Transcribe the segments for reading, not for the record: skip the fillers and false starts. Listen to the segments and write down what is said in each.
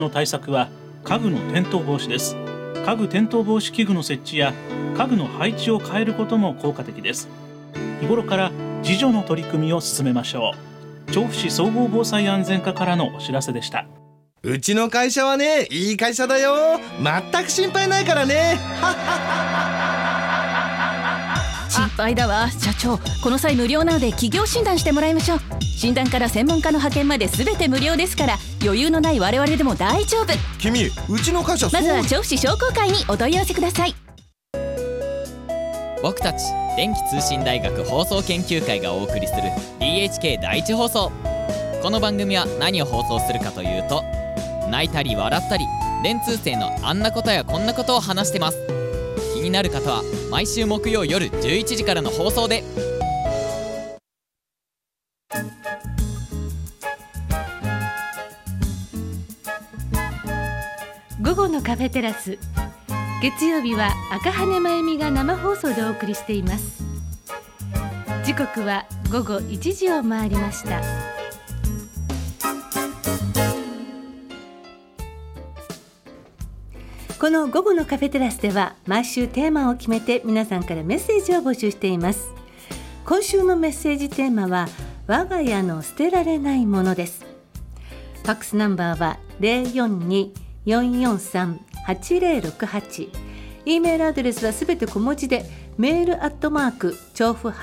の対策は家具の転倒防止です。家具転倒防止器具の設置や家具の配置を変えることも効果的です。日頃から自助の取り組みを進めましょう。調布市総合防災安全課からのお知らせでした。 うちの会社はね、いい会社だよ。全く心配ないからね。 心配だわ。社長、この際無料なので企業診断してもらいましょう。診断から専門家の派遣まで全て無料ですから、余裕のない我々でも大丈夫。 君、うちの会社まずは調布市商工会にお問い合わせください。 僕たち電気通信大学放送研究会がお送りする DHK 第一放送。この番組は何を放送するかというと、泣いたり笑ったり電通生のあんなことやこんなことを話してます。気になる方は毎週木曜夜11時からの放送で。 午後のカフェテラス、月曜日は赤羽真由美が生放送でお送りしています。時刻は午後1時を回りました。この午後のカフェテラスでは毎週テーマを決めて皆さんからメッセージを募集しています。今週のメッセージテーマは我が家の捨てられないものです。ファックスナンバーは 042-443-8068、 E メールアドレスはすべて小文字でメール@調布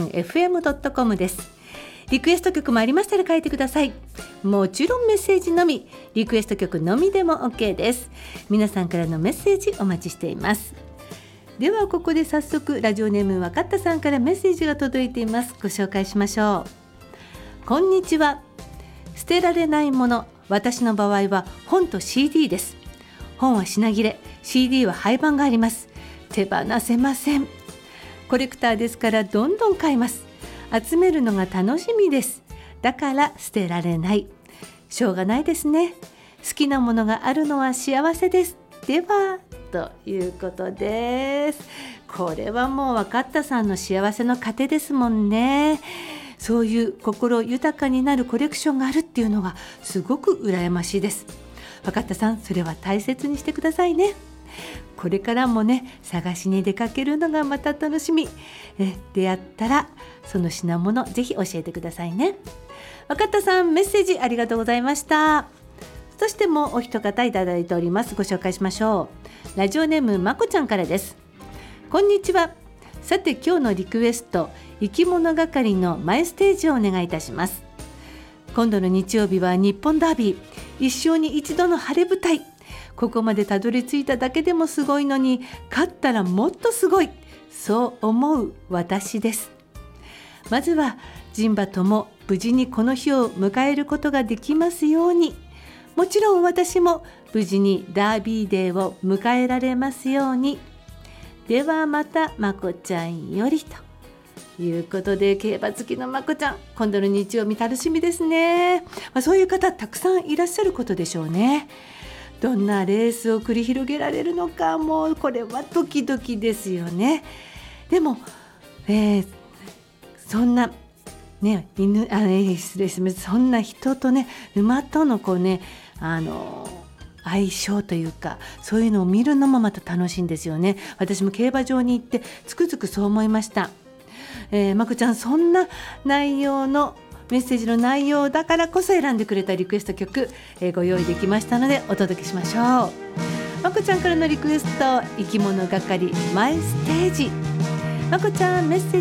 -fm.com です。リクエスト曲もありましたら書いてください。もちろんメッセージのみ、リクエスト曲のみでも OK です。皆さんからのメッセージお待ちしています。ではここで早速ラジオネームわかったさんからメッセージが届いています。ご紹介しましょう。こんにちは。捨てられないもの、私の場合は本と CD です。本は品切れ、 CD は廃盤があります。手放せません。コレクターですからどんどん買います。集めるのが楽しみです。だから捨てられない。しょうがないですね。好きなものがあるのは幸せです。では、ということです。これはもうわかったさんの幸せの糧ですもんね。そういう心豊かになるコレクションがあるっていうのがすごく羨ましいです。わかったさん、それは大切にしてくださいね。これからもね、探しに出かけるのがまた楽しみ。出会ったらその品物ぜひ教えてくださいね。わかったさん、メッセージありがとうございました。そしてもうお一方いただいております。ご紹介しましょう。ラジオネームまこちゃんからです。こんにちは。さて今日のリクエスト、生き物係のマイステージをお願いいたします。今度の日曜日は日本ダービー、一生に一度の晴れ舞台。ここまでたどり着いただけでもすごいのに、勝ったらもっとすごい、そう思う私です。まずは人馬とも無事にこの日を迎えることができますように。もちろん私も無事にダービーデーを迎えられますように。ではまた、まこちゃんより、ということで、競馬好きのまこちゃん、今度の日曜日楽しみですね。そういう方たくさんいらっしゃることでしょうね。どんなレースを繰り広げられるのか、もうこれはドキドキですよね。でも、そんなね、そんな人とね、馬とのこうね、相性というか、そういうのを見るのもまた楽しいんですよね。私も競馬場に行ってつくづくそう思いました。まこちゃん、そんな内容のメッセージの内容だからこそ選んでくれたリクエスト曲、ご用意できましたのでお届けしましょう。まこちゃんからのリクエスト、生き物係マイステージ。まこちゃん、メッセー